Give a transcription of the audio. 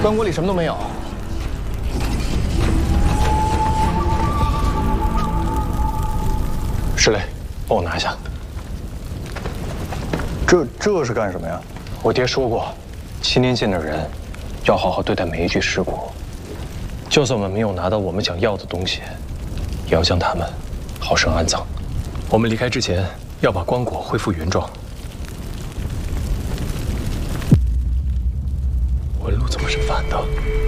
棺椁里什么都没有。 石磊，帮我拿一下。 这是干什么呀？ 我爹说过，7年见的人，要好好对待每一具尸骨。就算我们没有拿到我们想要的东西，也要将他们好生安葬。我们离开之前，要把棺椁恢复原状。纹路怎么是反的？